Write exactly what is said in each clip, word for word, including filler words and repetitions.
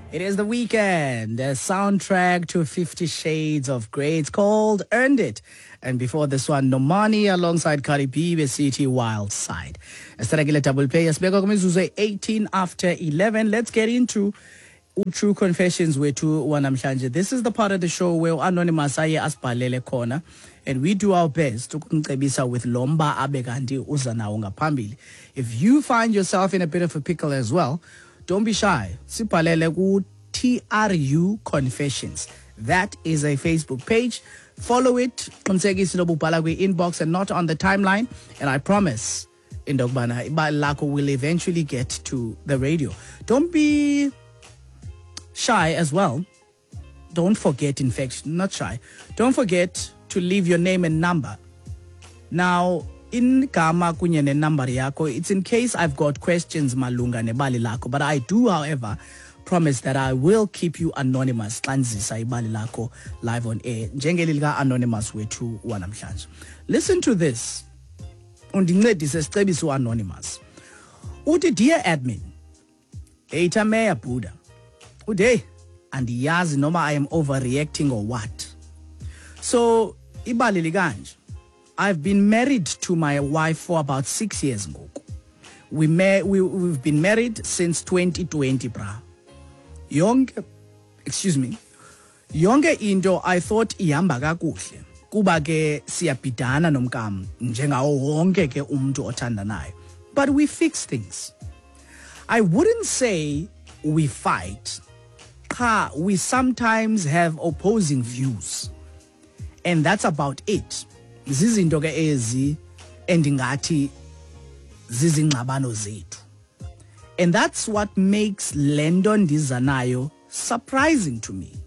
It is the weekend, a soundtrack to Fifty Shades of Grey. It's called Earned It. And before this one, Nomani alongside Cardi B with C T Wild Side. Estaragile double play. Yasibeka kumizuzu eighteen after eleven. Let's get into True Confessions wethu wanamhlanje. This is the part of the show where Anonymous aye asibhalele khona and we do our best ukuncebisa with lomba abekanti uza nawo ngaphambili. If you find yourself in a bit of a pickle as well, don't be shy. Sibhalele ku T R U Confessions. That is a Facebook page. Follow it. Qinisekisa lobubhala kwi-inbox and not on the timeline. And I promise, indokubana ibali lakho will eventually get to the radio. Don't be shy as well. Don't forget, in fact, not shy. Don't forget to leave your name and number. Now, in Gama kunye ne number yako, it's in case I've got questions malunga nebali lako. But I do, however, promise that I will keep you anonymous. Tlanzisa ibali lako live on air. Njengelilga anonymous wethu wanamhlanje. Listen to this. Undincedise sicebiso anonymous. Uthi dear admin, Eta Meya Buddha. Uday, andiyazi noma I am overreacting or what. So, ibali liganje. I've been married to my wife for about six years ngoku. We ma- we we've been married since twenty twenty, bra. Yonke, excuse me. Yonke into I thought ihamba kakuhle. Kuba ke siyabhidana nomkam njengawo wonke ke umuntu othandanayo. But we fix things. I wouldn't say we fight. Ha, we sometimes have opposing views. And that's about it. Zizinto ke ezi endingathi zizingxabano zethu. And that's what makes lento ndizanayo surprising to me.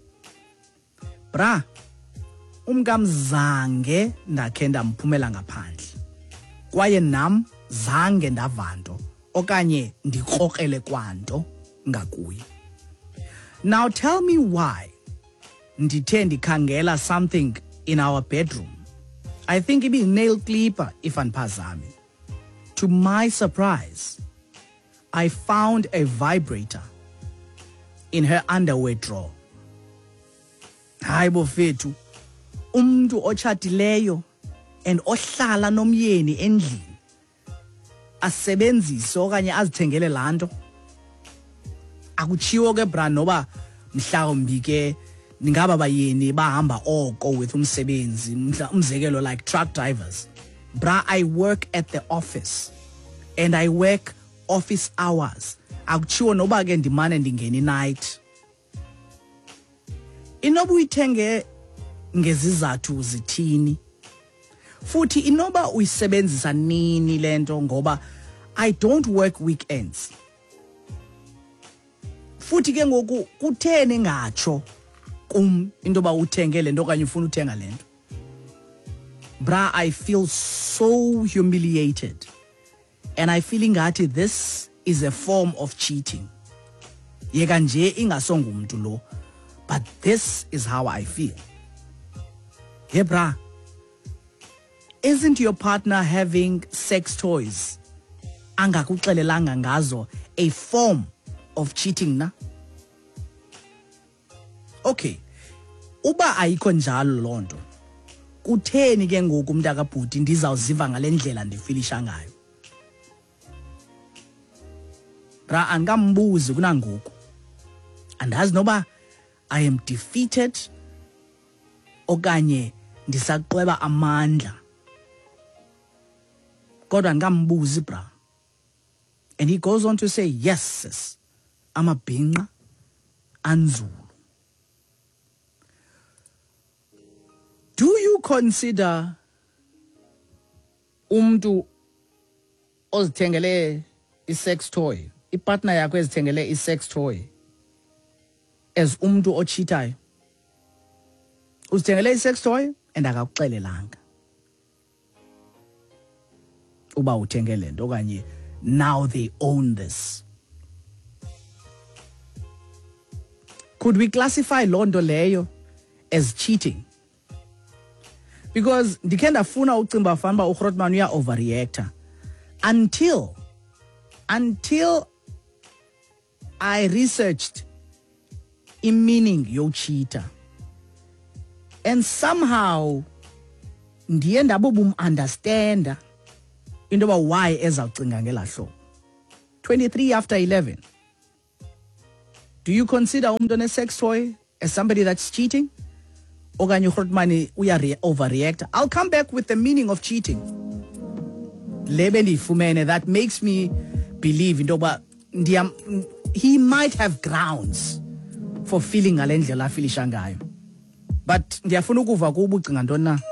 Bra, umkam zange ndakhe ndamphumela ngaphandle. Kwaye nam zange ndavanto okanye ndikrokele kwanto ngakuye. Now tell me why ndithe ndikhangela something in our bedroom. I think it be nail clipper if anphazami. To my surprise, I found a vibrator in her underwear drawer. Hayi bofethu, umuntu ochatileyo and ohlala nomyeni endlini asebenzise okanye azithengele lanto. Akuchiwo ke bra noba mhlawumbi ke ningaba bayeni bahamba oko with umsebenzi umzekelo like truck drivers. Bra, I work at the office and I work office hours. Akuchiwo noba ke ndimane ndingena night. Inoba uyithenge ngezizathu zithini. Futhi inoba uyisebenzisa nini lento ngoba I don't work weekends. Futhi ke ngoku kutheni ngatsho kum into ba uthenge lento okanye ufuna uthenga lento. Bra, I feel so humiliated. And I feel ngathi this is a form of cheating. Yeka nje ingasonga umuntu lo. But this is how I feel. Hey bra, isn't your partner having sex toys angakuxelelanga ngazo a form of cheating na? Okay, uba ayikho njalo lonto, kutheni ke ngoku umntaka bhuti ndizawuziva ngalendlela ndifilisha ngayo? Bra, angambuzi kunangoku. Andazi noba I am defeated okanye ndisaqweba amandla. Kodwa ngambuzi bra. And he goes on to say, yes, sis, amabhinqa anzulu. Do you consider umntu ozithengele i-sex toy, ipartner yakho ezithengele i-sex toy, as umntu ochitayo? Uzithengele i-sex toy and akakuxelelanga uba uthenge lento okanye now they own this. Could we classify lonto leyo as cheating? Because ndikhe ndafuna ucimba fanba uGrotman uya overreactor until until I researched i-meaning yokucheater. And somehow ndiye ndabo understand into about why ezawucinga ngela hlobo. twenty-three after eleven. Do you consider umuntu one-sex toy as somebody that's cheating? Okanye uRhotmani uya overreact? I'll come back with the meaning of cheating. Lebe ndifumene that makes me believe into ba he might have grounds for feeling ngale ndlela afilisha ngayo. But ndiyafuna ukuva kuba ucinga ntoni na?